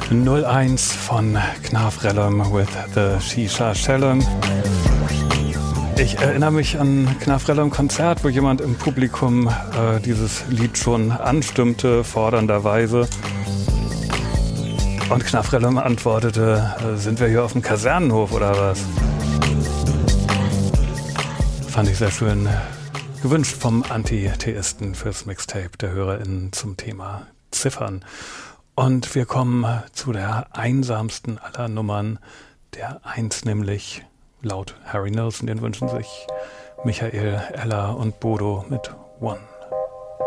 01 von Knarf Rellum with the Shisha Shalom. Ich erinnere mich an Knarf Rellum Konzert, wo jemand im Publikum dieses Lied schon anstimmte, fordernderweise. Und Knarf Rellum antwortete, sind wir hier auf dem Kasernenhof oder was? Fand ich sehr schön. Gewünscht vom Anti-Theisten fürs Mixtape der HörerInnen zum Thema Ziffern. Und wir kommen zu der einsamsten aller Nummern, der 1 nämlich, laut Harry Nilsson, den wünschen sich Michael, Ella und Bodo mit One.